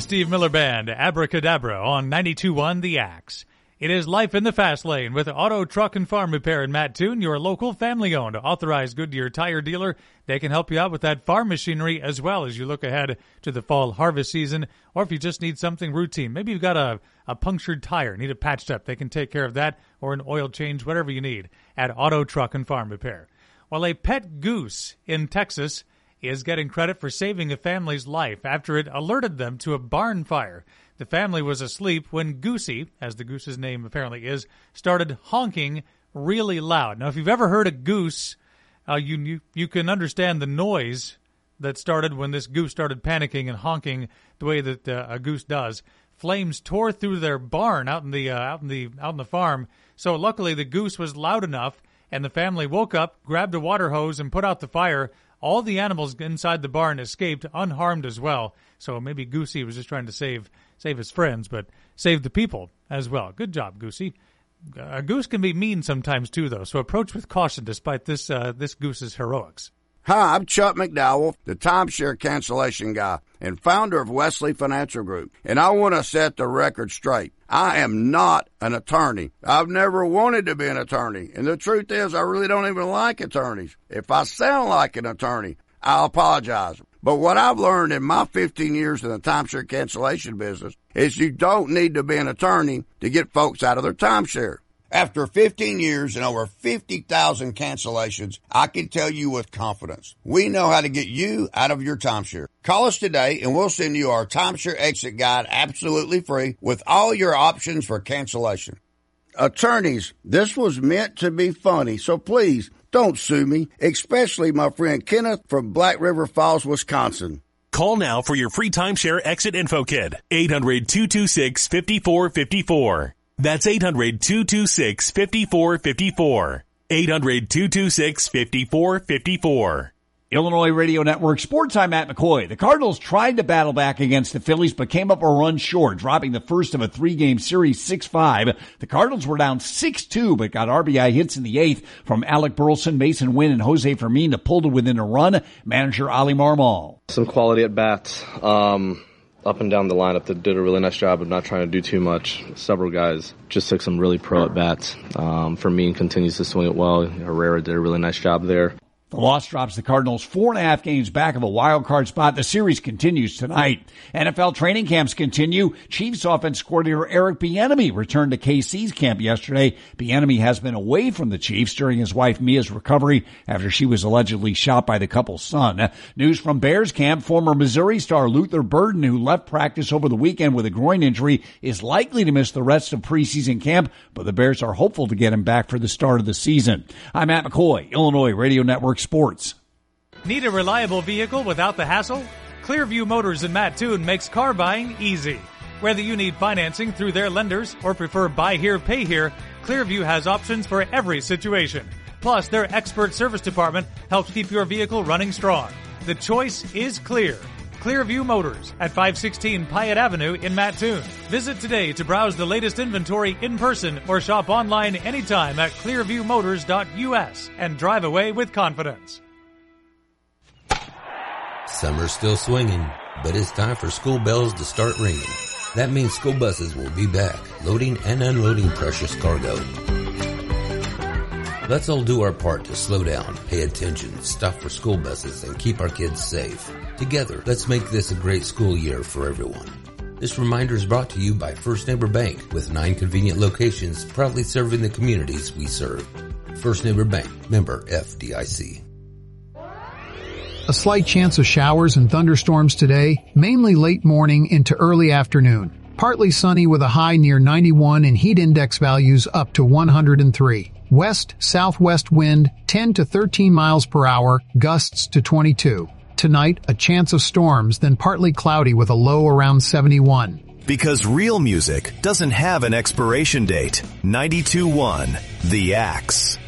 Steve Miller Band, Abracadabra on 92.1 The Axe. It is life in the fast lane with Auto, Truck, and Farm Repair in Mattoon, your local family-owned, authorized Goodyear tire dealer. They can help you out with that farm machinery as well as you look ahead to the fall harvest season, or if you just need something routine. Maybe you've got a punctured tire, need it patched up. They can take care of that, or an oil change, whatever you need at Auto, Truck, and Farm Repair. Well, a pet goose in Texas is getting credit for saving a family's life after it alerted them to a barn fire. The family was asleep when Goosey, as the goose's name apparently is, started honking really loud. Now, if you've ever heard a goose, you can understand the noise that started when this goose started panicking and honking the way that a goose does. Flames tore through their barn out in the farm. So luckily the goose was loud enough, and the family woke up, grabbed a water hose, and put out the fire. All the animals inside the barn escaped unharmed as well. So maybe Goosey was just trying to save his friends, but save the people as well. Good job, Goosey. A goose can be mean sometimes too, though. So approach with caution, despite this goose's heroics. Hi, I'm Chuck McDowell, the timeshare cancellation guy and founder of Wesley Financial Group. And I want to set the record straight. I am not an attorney. I've never wanted to be an attorney. And the truth is, I really don't even like attorneys. If I sound like an attorney, I'll apologize. But what I've learned in my 15 years in the timeshare cancellation business is you don't need to be an attorney to get folks out of their timeshare. After 15 years and over 50,000 cancellations, I can tell you with confidence, we know how to get you out of your timeshare. Call us today and we'll send you our timeshare exit guide absolutely free with all your options for cancellation. Attorneys, this was meant to be funny, so please don't sue me, especially my friend Kenneth from Black River Falls, Wisconsin. Call now for your free timeshare exit info kit. 800-226-5454. That's 800-226-5454. 800-226-5454. Illinois Radio Network Sports, I'm Matt McCoy. The Cardinals tried to battle back against the Phillies, but came up a run short, dropping the first of a three-game series 6-5. The Cardinals were down 6-2, but got RBI hits in the eighth from Alec Burleson, Mason Wynn, and Jose Fermin to pull to within a run. Manager Ali Marmol. Some quality at bats. Up and down the lineup that did a really nice job of not trying to do too much. Several guys just took some really pro at bats. Fermin continues to swing it well. Herrera did a really nice job there. The loss drops the Cardinals 4.5 games back of a wild card spot. The series continues tonight. NFL training camps continue. Chiefs offense coordinator Eric Bieniemy returned to KC's camp yesterday. Bieniemy has been away from the Chiefs during his wife Mia's recovery after she was allegedly shot by the couple's son. News from Bears camp, former Missouri star Luther Burden, who left practice over the weekend with a groin injury, is likely to miss the rest of preseason camp, but the Bears are hopeful to get him back for the start of the season. I'm Matt McCoy, Illinois Radio Network Sports. Need a reliable vehicle without the hassle? Clearview Motors in Mattoon makes car buying easy. Whether you need financing through their lenders or prefer buy here, pay here, Clearview has options for every situation. Plus, their expert service department helps keep your vehicle running strong. The choice is clear. Clearview Motors at 516 Piatt Avenue in Mattoon. Visit today to browse the latest inventory in person or shop online anytime at clearviewmotors.us and drive away with confidence. Summer's still swinging, but it's time for school bells to start ringing. That means school buses will be back, loading and unloading precious cargo. Let's all do our part to slow down, pay attention, stop for school buses, and keep our kids safe. Together, let's make this a great school year for everyone. This reminder is brought to you by First Neighbor Bank, with 9 convenient locations proudly serving the communities we serve. First Neighbor Bank, member FDIC. A slight chance of showers and thunderstorms today, mainly late morning into early afternoon. Partly sunny with a high near 91 and heat index values up to 103. West-southwest wind 10 to 13 miles per hour, gusts to 22. Tonight, a chance of storms, then partly cloudy with a low around 71. Because real music doesn't have an expiration date. 92.1 The Axe.